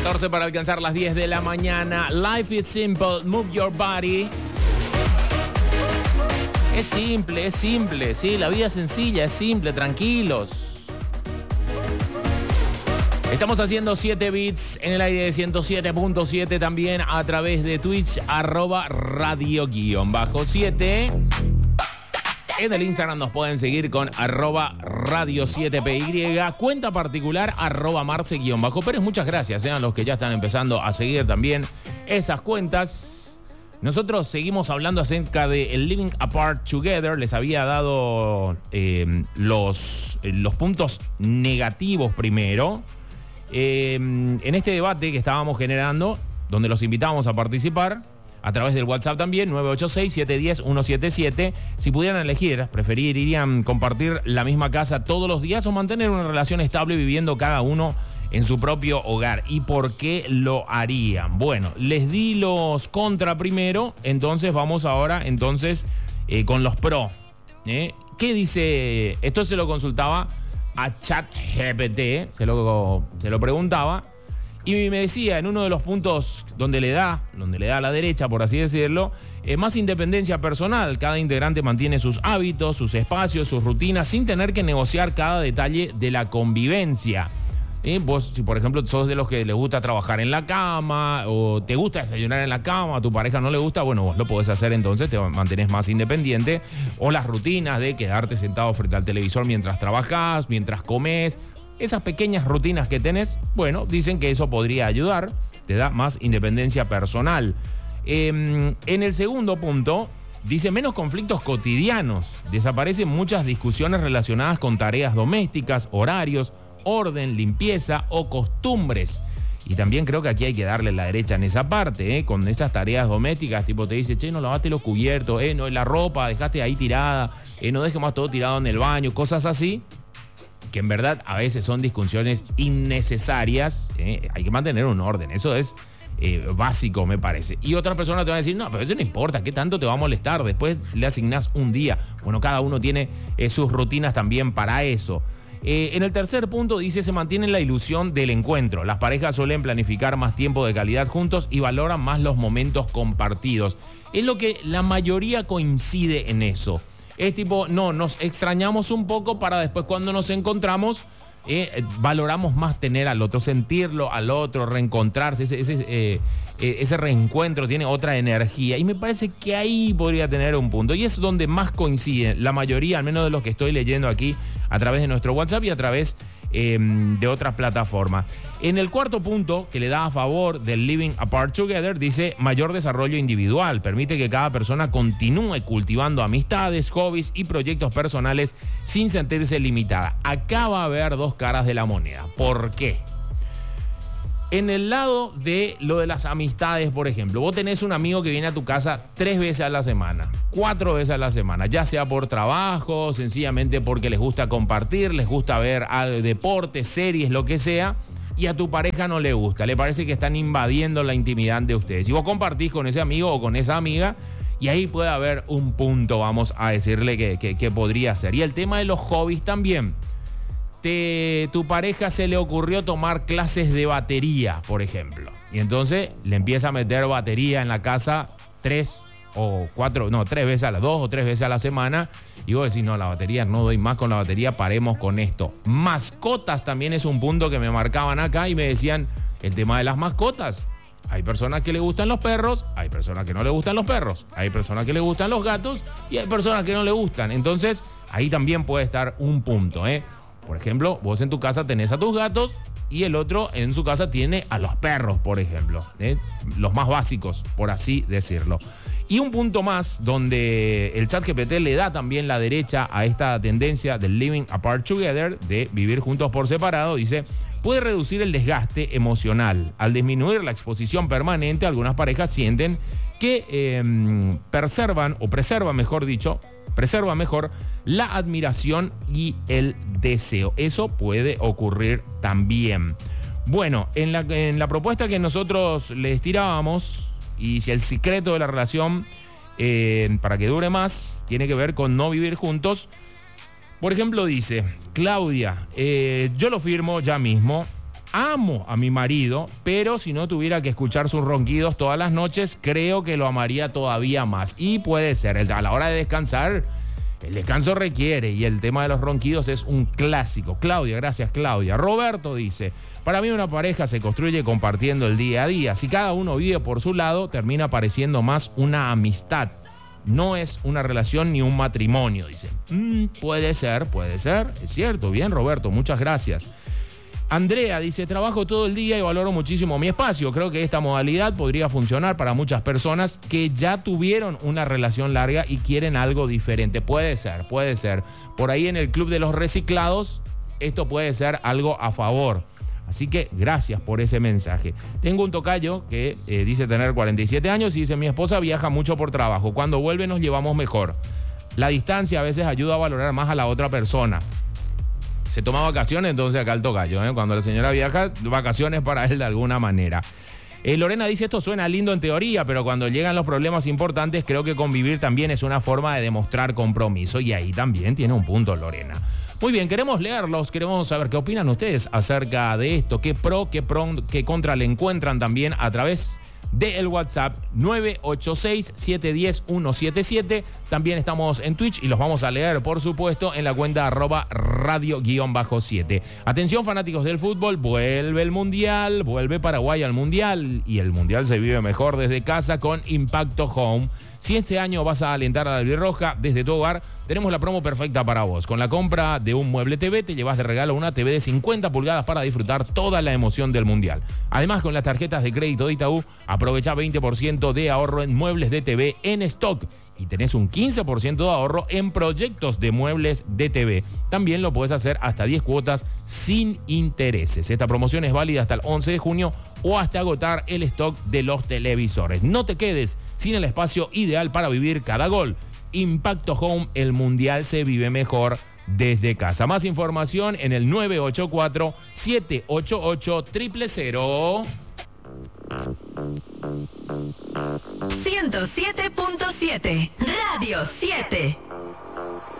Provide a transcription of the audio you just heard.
14 para alcanzar las 10 de la mañana. Life is simple, move your body. Es simple, sí, la vida es sencilla, es simple, tranquilos. Estamos haciendo 7 bits en el aire de 107.7, también a través de Twitch, @radio_7. En el Instagram nos pueden seguir con @radio7py, cuenta particular @marce_Pérez. Muchas gracias a los que ya están empezando a seguir también esas cuentas. Nosotros seguimos hablando acerca de el Living Apart Together. Les había dado los puntos negativos primero. En este debate que estábamos generando, donde los invitamos a participar a través del WhatsApp también, 986-710-177. Si pudieran elegir, preferirían compartir la misma casa todos los días o mantener una relación estable viviendo cada uno en su propio hogar. ¿Y por qué lo harían? Bueno, les di los contra primero, entonces vamos ahora con los pro. ¿Qué dice? Esto se lo consultaba a ChatGPT, se lo preguntaba, y me decía en uno de los puntos donde le da a la derecha, por así decirlo, más independencia personal. Cada integrante mantiene sus hábitos, sus espacios, sus rutinas, sin tener que negociar cada detalle de la convivencia. Vos, si por ejemplo sos de los que les gusta trabajar en la cama o te gusta desayunar en la cama, a tu pareja no le gusta, bueno, vos lo podés hacer, entonces te mantenés más independiente. O las rutinas de quedarte sentado frente al televisor mientras trabajás, mientras comés, esas pequeñas rutinas que tenés, bueno, dicen que eso podría ayudar, te da más independencia personal. En el segundo punto dice menos conflictos cotidianos, desaparecen muchas discusiones relacionadas con tareas domésticas, horarios, orden, limpieza o costumbres. Y también creo que aquí hay que darle la derecha en esa parte, con esas tareas domésticas, tipo te dice, che, no lavaste los cubiertos, no, la ropa dejaste ahí tirada, no dejes más todo tirado en el baño, cosas así, que en verdad a veces son discusiones innecesarias. Hay que mantener un orden, eso es básico, me parece. Y otra persona te va a decir, no, pero eso no importa, ¿qué tanto te va a molestar? Después le asignás un día. Bueno, cada uno tiene sus rutinas también para eso. En el tercer punto dice, se mantiene la ilusión del encuentro. Las parejas suelen planificar más tiempo de calidad juntos y valoran más los momentos compartidos. Es lo que la mayoría coincide en eso. Es tipo, no, nos extrañamos un poco para después cuando nos encontramos, valoramos más tener al otro, sentirlo al otro, reencontrarse. Ese reencuentro tiene otra energía y me parece que ahí podría tener un punto. Y es donde más coinciden la mayoría, al menos de los que estoy leyendo aquí a través de nuestro WhatsApp y a través de otras plataformas. En el cuarto punto que le da a favor del Living Apart Together, dice mayor desarrollo individual, permite que cada persona continúe cultivando amistades, hobbies y proyectos personales sin sentirse limitada. Acá va a haber dos caras de la moneda. ¿Por qué? En el lado de lo de las amistades, por ejemplo, vos tenés un amigo que viene a tu casa 3 veces a la semana, 4 veces a la semana, ya sea por trabajo, sencillamente porque les gusta compartir, les gusta ver deportes, series, lo que sea, y a tu pareja no le gusta, le parece que están invadiendo la intimidad de ustedes. Y vos compartís con ese amigo o con esa amiga, y ahí puede haber un punto, vamos a decirle que podría ser. Y el tema de los hobbies también. Tu pareja se le ocurrió tomar clases de batería, por ejemplo, y entonces le empieza a meter batería en la casa 3 veces a las 2 o 3 veces a la semana, y vos decís, no, la batería, no doy más con la batería, paremos con esto. Mascotas también es un punto que me marcaban acá y me decían, el tema de las mascotas. Hay personas que le gustan los perros, hay personas que no le gustan los perros, hay personas que le gustan los gatos y hay personas que no le gustan. Entonces, ahí también puede estar un punto, Por ejemplo, vos en tu casa tenés a tus gatos y el otro en su casa tiene a los perros, por ejemplo. Los más básicos, por así decirlo. Y un punto más donde el ChatGPT le da también la derecha a esta tendencia del Living Apart Together, de vivir juntos por separado, dice, puede reducir el desgaste emocional. Al disminuir la exposición permanente, algunas parejas sienten que preserva mejor la admiración y el deseo. Eso puede ocurrir también. Bueno, en la propuesta que nosotros les tirábamos, y si el secreto de la relación para que dure más tiene que ver con no vivir juntos, por ejemplo, dice Claudia, yo lo firmo ya mismo. amo a mi marido, pero si no tuviera que escuchar sus ronquidos todas las noches, creo que lo amaría todavía más. Y puede ser, a la hora de descansar, el descanso requiere, y el tema de los ronquidos es un clásico. Claudia, gracias Claudia. Roberto dice, para mí una pareja se construye compartiendo el día a día. Si cada uno vive por su lado, termina pareciendo más una amistad. No es una relación ni un matrimonio, dice. Puede ser, es cierto. Bien, Roberto, muchas gracias. Andrea dice, trabajo todo el día y valoro muchísimo mi espacio. Creo que esta modalidad podría funcionar para muchas personas que ya tuvieron una relación larga y quieren algo diferente. Puede ser. Por ahí en el Club de los Reciclados, esto puede ser algo a favor. Así que gracias por ese mensaje. Tengo un tocayo que dice tener 47 años y dice, mi esposa viaja mucho por trabajo. Cuando vuelve nos llevamos mejor. La distancia a veces ayuda a valorar más a la otra persona. Se toma vacaciones, entonces acá el tocayo, ¿eh? Cuando la señora viaja, vacaciones para él de alguna manera. Lorena dice, esto suena lindo en teoría, pero cuando llegan los problemas importantes, creo que convivir también es una forma de demostrar compromiso. Y ahí también tiene un punto, Lorena. Muy bien, queremos leerlos, queremos saber qué opinan ustedes acerca de esto, qué contra le encuentran también a través del WhatsApp 986-710-177. También estamos en Twitch y los vamos a leer, por supuesto, en la cuenta @radio_7. Atención, fanáticos del fútbol, vuelve el Mundial, vuelve Paraguay al Mundial y el Mundial se vive mejor desde casa con Impacto Home. Si este año vas a alentar a la albirroja desde tu hogar, tenemos la promo perfecta para vos. Con la compra de un mueble TV te llevas de regalo una TV de 50 pulgadas para disfrutar toda la emoción del Mundial. Además, con las tarjetas de crédito de Itaú, aprovecha 20% de ahorro en muebles de TV en stock y tenés un 15% de ahorro en proyectos de muebles de TV. También lo podés hacer hasta 10 cuotas sin intereses. Esta promoción es válida hasta el 11 de junio o hasta agotar el stock de los televisores. No te quedes sin el espacio ideal para vivir cada gol. Impacto Home, el Mundial se vive mejor desde casa. Más información en el 984-788-000. 107.7 Radio 7.